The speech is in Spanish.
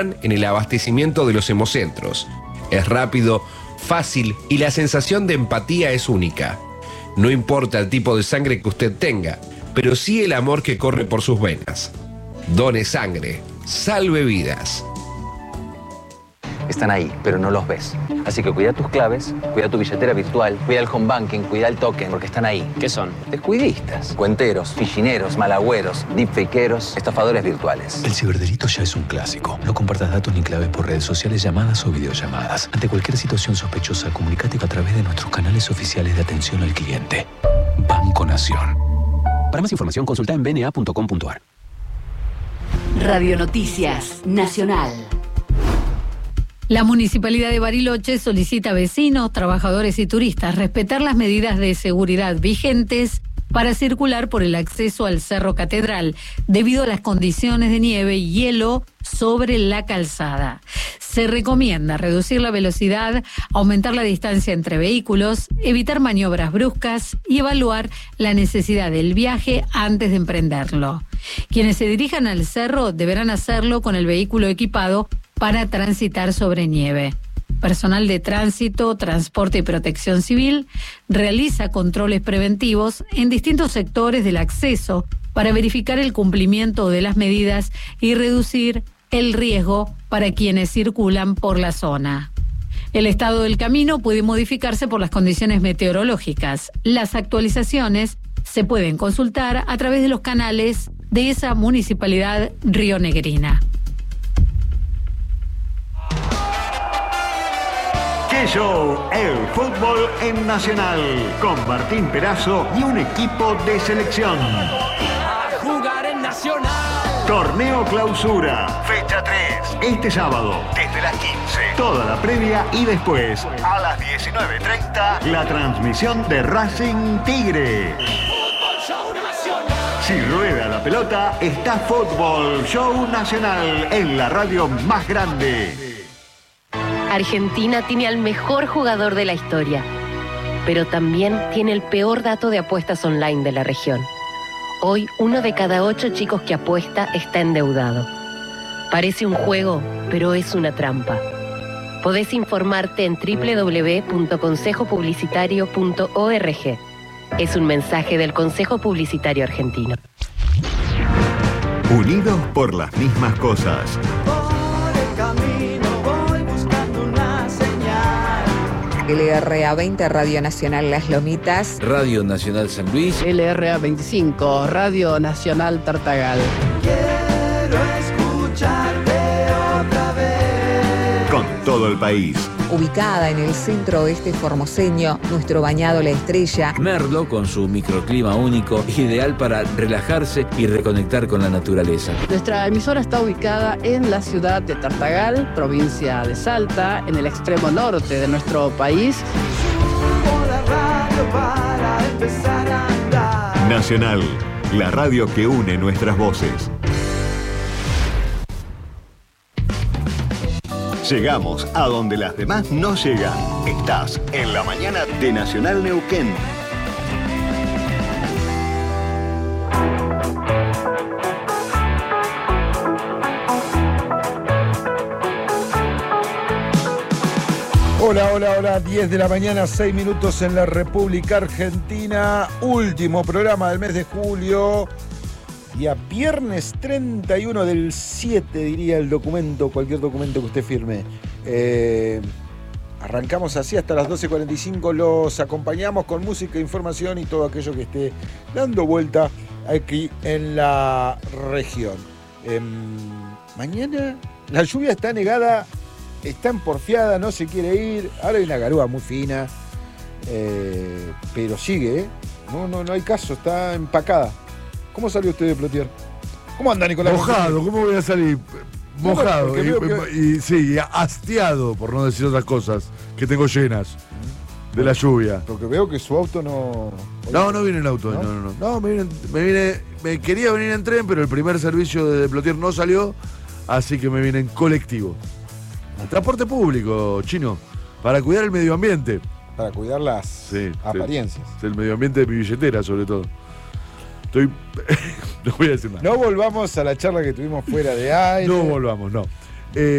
en el abastecimiento de los hemocentros. Es rápido, fácil y la sensación de empatía es única. No importa el tipo de sangre que usted tenga, pero sí el amor que corre por sus venas. Done sangre, salve vidas. Están ahí, pero no los ves. Así que cuida tus claves, cuida tu billetera virtual, cuida el home banking, cuida el token, porque están ahí. ¿Qué son? Descuidistas, cuenteros, fichineros, malagüeros, deepfakeros, estafadores virtuales. El ciberdelito ya es un clásico. No compartas datos ni claves por redes sociales, llamadas o videollamadas. Ante cualquier situación sospechosa, comunícate a través de nuestros canales oficiales de atención al cliente. Banco Nación. Para más información, consulta en bna.com.ar. Radio Noticias Nacional. La Municipalidad de Bariloche solicita a vecinos, trabajadores y turistas respetar las medidas de seguridad vigentes para circular por el acceso al Cerro Catedral, debido a las condiciones de nieve y hielo sobre la calzada. Se recomienda reducir la velocidad, aumentar la distancia entre vehículos, evitar maniobras bruscas y evaluar la necesidad del viaje antes de emprenderlo. Quienes se dirijan al cerro deberán hacerlo con el vehículo equipado para transitar sobre nieve. Personal de tránsito, transporte y protección civil realiza controles preventivos en distintos sectores del acceso para verificar el cumplimiento de las medidas y reducir el riesgo para quienes circulan por la zona. El estado del camino puede modificarse por las condiciones meteorológicas. Las actualizaciones se pueden consultar a través de los canales de esa municipalidad rionegrina. ¡Qué show! El fútbol en Nacional, con Martín Perazo y un equipo de selección. A jugar en Nacional. Torneo Clausura, fecha 3, este sábado, desde las 15. Toda la previa y después, a las 19:30, la transmisión de Racing Tigre. Fútbol Show Nacional. Si rueda la pelota, está Fútbol Show Nacional en la radio más grande. Argentina tiene al mejor jugador de la historia, pero también tiene el peor dato de apuestas online de la región. Hoy, 1 de cada 8 chicos que apuesta está endeudado. Parece un juego, pero es una trampa. Podés informarte en www.consejopublicitario.org. Es un mensaje del Consejo Publicitario Argentino. Unidos por las mismas cosas. LRA 20, Radio Nacional Las Lomitas. Radio Nacional San Luis. LRA 25, Radio Nacional Tartagal. Quiero escucharte otra vez. Con todo el país. Ubicada en el centro oeste formoseño, nuestro bañado La Estrella. Merlo, con su microclima único, ideal para relajarse y reconectar con la naturaleza. Nuestra emisora está ubicada en la ciudad de Tartagal, provincia de Salta, en el extremo norte de nuestro país. Subo la radio para empezar a andar. Nacional, la radio que une nuestras voces. Llegamos a donde las demás no llegan. Estás en la mañana de Nacional Neuquén. Hola, 10 de la mañana, 6 minutos en la República Argentina. Último programa del mes de julio. Día viernes 31 del 7, diría el documento, cualquier documento que usted firme. Arrancamos así hasta las 12:45, los acompañamos con música, información y todo aquello que esté dando vuelta aquí en la región. Mañana la lluvia está negada, está emporfiada, no se quiere ir. Ahora hay una garúa muy fina, pero sigue, no hay caso, está empacada. ¿Cómo salió usted de Plotier? ¿Cómo anda, Nicolás? Mojado, ¿cómo voy a salir? Mojado y hastiado, por no decir otras cosas que tengo llenas de la lluvia. Porque veo que su auto no... No viene en auto, no, me quería venir en tren, pero el primer servicio de Plotier no salió, así que me vine en colectivo. Transporte público, chino, para cuidar el medio ambiente. Para cuidar las apariencias. El medio ambiente de mi billetera, sobre todo. No voy a decir nada. No volvamos a la charla que tuvimos fuera de aire. No volvamos, no.